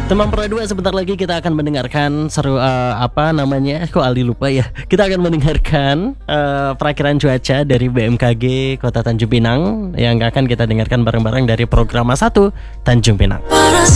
Teman Pro 2, sebentar lagi kita akan mendengarkan kok Ali lupa ya. Kita akan mendengarkan perakiran cuaca dari BMKG Kota Tanjung Pinang yang akan kita dengarkan bareng-bareng dari Programa 1 Tanjung Pinang.